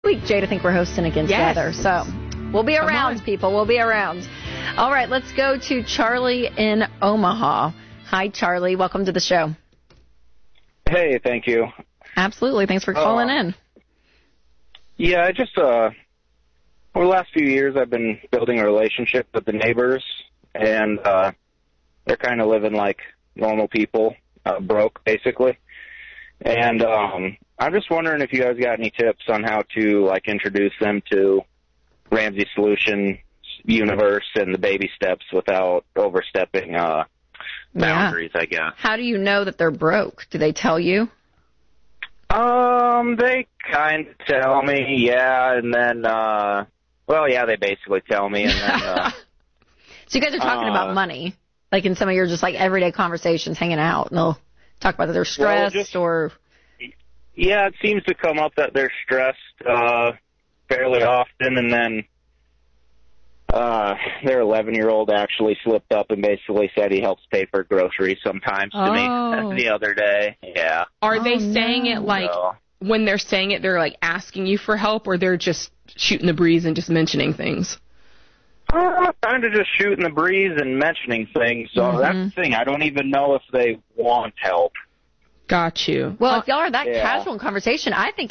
week, Jade, I think we're hosting again together. So we'll be around, people. We'll be around. All right, let's go to Charlie in Omaha. Hi, Charlie. Welcome to the show. Hey, thank you. Absolutely. Thanks for calling in. Yeah, just over the last few years, I've been building a relationship with the neighbors, and they're kind of living like normal people, broke, basically. And I'm just wondering if you guys got any tips on how to, like, introduce them to Ramsey Solutions universe and the baby steps without overstepping boundaries, I guess. How do you know that they're broke? Do they tell you? They kind of tell me, and then, they basically tell me, and then, So you guys are talking about money, like in some of your just like everyday conversations, hanging out, and they'll talk about that they're stressed or... Yeah, it seems to come up that they're stressed fairly often, and then their 11-year-old actually slipped up and basically said he helps pay for groceries sometimes to me the other day. Yeah. Are they saying it like, when they're saying it, they're like asking you for help, or they're just shooting the breeze and just mentioning things? Kind of just shooting the breeze and mentioning things. So that's the thing. I don't even know if they want help. Got you. Well, if y'all are that casual in conversation, I think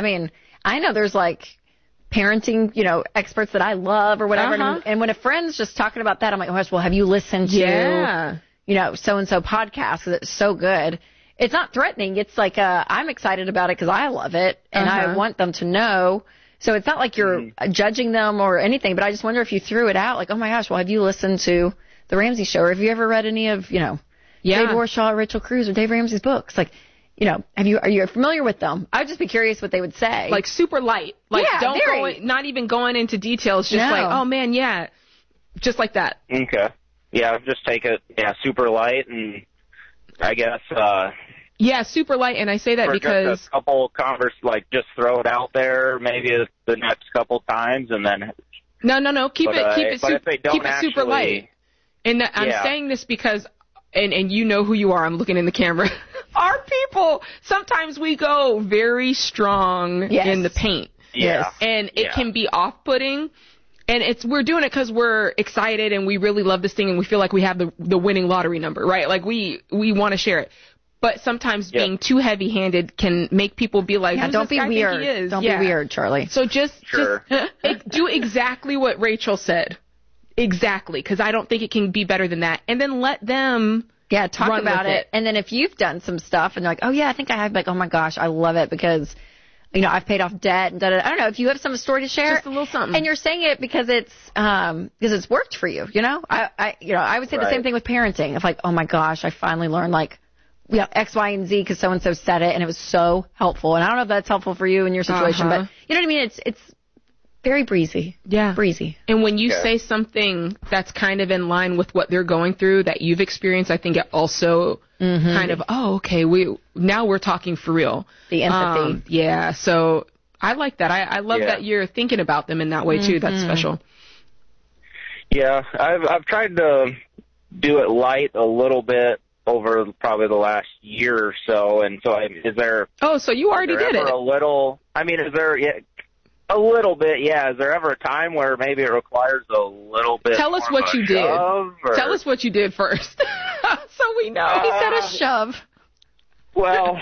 I know there's like parenting, experts that I love or whatever. And when a friend's just talking about that, I'm like, oh gosh, well, have you listened to, so-and-so podcast? 'Cause it's so good. It's not threatening. It's like, I'm excited about it because I love it and I want them to know. So it's not like you're judging them or anything, but I just wonder if you threw it out like, oh my gosh, well, have you listened to The Ramsey Show? Or have you ever read any of, David Warshaw, Rachel Cruz, or Dave Ramsey's books? Like, are you familiar with them? I'd just be curious what they would say. Like super light. Like not even going into details, just like, oh man, just like that. Okay. Yeah, just take it, super light, and I guess, super light, and I say that because... just a couple just throw it out there maybe the next couple times, and then... No, keep it super light. And I'm saying this because... And you know who you are. I'm looking in the camera. Our people, sometimes we go very strong in the paint. Yes. And it can be off-putting. And we're doing it because we're excited and we really love this thing and we feel like we have the winning lottery number, right? Like we want to share it. But sometimes being too heavy-handed can make people be like, don't be weird. Don't be weird, Charlie. So just do exactly what Rachel said. Exactly, because I don't think it can be better than that. And then let them talk about it. And then if you've done some stuff and they're like, oh, yeah, I think I have, like, oh, my gosh, I love it because, I've paid off debt and da-da-da. I don't know, if you have some story to share. Just a little something. And you're saying it because it's worked for you, I would say the same thing with parenting. It's like, oh, my gosh, I finally learned, like, X, Y, and Z because so-and-so said it, and it was so helpful. And I don't know if that's helpful for you in your situation, but you know what I mean? It's very breezy. Yeah. Breezy. And when you say something that's kind of in line with what they're going through that you've experienced, I think it also kind of, now we're talking for real. The empathy. So I like that. I love that you're thinking about them in that way too. That's special. Yeah. I've tried to do it light a little bit over probably the last year or so. And so is there... Oh, so you already did it. A little... is there... A little bit, Is there ever a time where maybe it requires a little bit? Tell us what you did. Tell us what you did first, so we know. He said a shove. Well,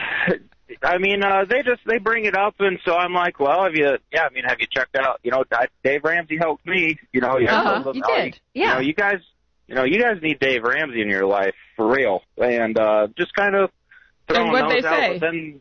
they bring it up, and so I'm like, well, have you checked out? Dave Ramsey helped me. You did. Yeah. You guys need Dave Ramsey in your life for real, and just kind of throwing those out. But then,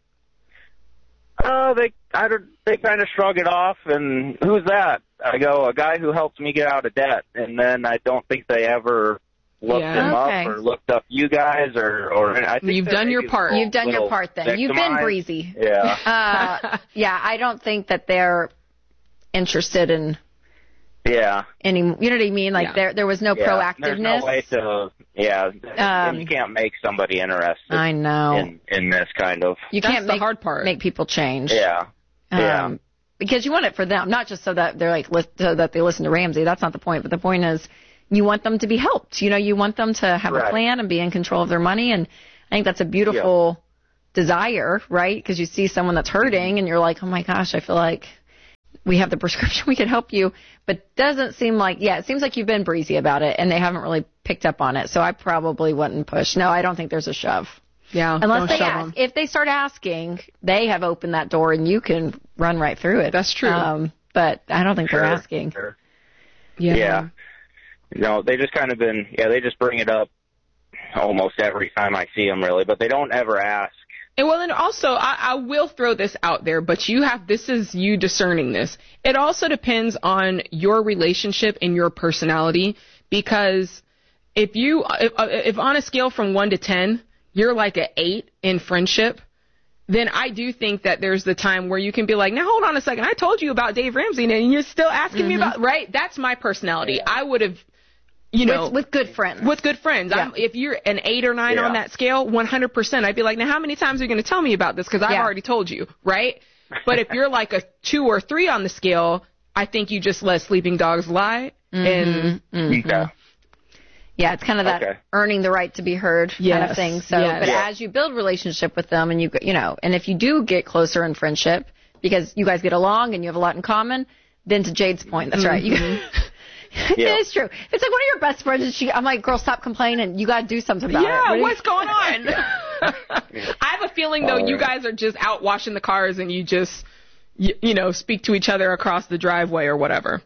they kind of shrug it off, and who's that? I go, a guy who helps me get out of debt, and then I don't think they ever looked him up or looked up you guys, or I think you've done your part. You've done your part then. You've been breezy. Yeah. I don't think that they're interested in... you know what I mean? Like there was no proactiveness. There's no way to, you can't make somebody interested. I know. In this kind of. You can't make the hard part. Make people change. Yeah. Because you want it for them, not just so that they're like, so that they listen to Ramsey. That's not the point. But the point is, you want them to be helped. You want them to have a plan and be in control of their money. And I think that's a beautiful desire, right? Because you see someone that's hurting and you're like, oh my gosh, I feel like we have the prescription, we can help you, but doesn't seem like, it seems like you've been breezy about it and they haven't really picked up on it. So I probably wouldn't push. No, I don't think there's a shove. Yeah. Unless they ask. If they start asking, they have opened that door and you can run right through it. That's true. But I don't think they're asking. Sure. Yeah. They just kind of they just bring it up almost every time I see them, really, but they don't ever ask. And well, and also, I will throw this out there, but this is you discerning this. It also depends on your relationship and your personality, because if on a scale from 1 to 10, you're like an 8 in friendship, then I do think that there's the time where you can be like, now hold on a second, I told you about Dave Ramsey and you're still asking me about, right? That's my personality. Yeah. I would have, with good friends. With good friends. Yeah. If you're an 8 or 9 on that scale, 100%, I'd be like, now how many times are you going to tell me about this? Because I've already told you, right? But if you're like a 2 or 3 on the scale, I think you just let sleeping dogs lie. And yeah, it's kind of that earning the right to be heard kind of thing. So, but as you build relationship with them, and and if you do get closer in friendship because you guys get along and you have a lot in common, then to Jade's point, that's right. It is true. It's like one of your best friends, and I'm like, girl, stop complaining. You got to do something about it. Yeah, what's going on? I have a feeling, though, you guys are just out washing the cars and you just, speak to each other across the driveway or whatever.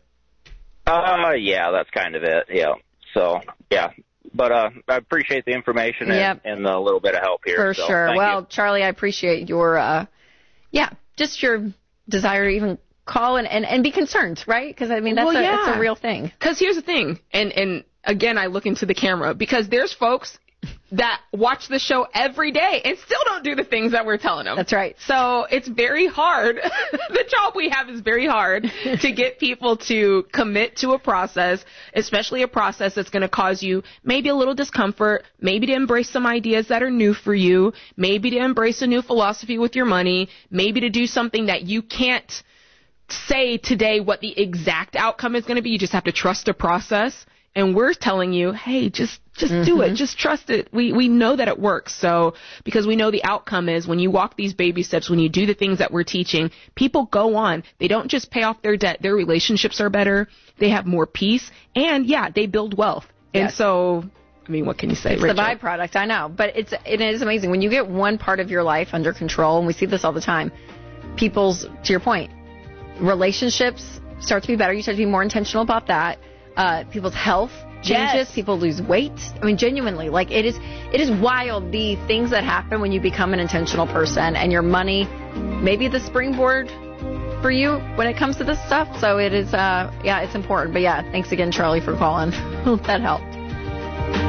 Yeah, that's kind of it. Yeah. So, yeah. But I appreciate the information and a little bit of help here. For sure. Well, Charlie, I appreciate your, just your desire to even call and be concerned, right? Because, I mean, that's it's a real thing. Because here's the thing, and again, I look into the camera, because there's folks that watch the show every day and still don't do the things that we're telling them. That's right. So it's very hard. The job we have is very hard to get people to commit to a process, especially a process that's going to cause you maybe a little discomfort, maybe to embrace some ideas that are new for you, maybe to embrace a new philosophy with your money, maybe to do something that you can't say today what the exact outcome is going to be. You just have to trust a process. And we're telling you, hey, just do it. Just trust it. We know that it works. So, because we know the outcome is when you walk these baby steps, when you do the things that we're teaching, people go on. They don't just pay off their debt. Their relationships are better. They have more peace. And they build wealth. Yes. And so, I mean, what can you say, Rachel? It's the byproduct, I know. But it is amazing. When you get one part of your life under control, and we see this all the time, to your point, relationships start to be better. You start to be more intentional about that. People's health changes. Yes. People lose weight. I mean, genuinely, like it is wild, the things that happen when you become an intentional person, and your money may be the springboard for you when it comes to this stuff. So it is, it's important. But thanks again, Charlie, for calling. That helped.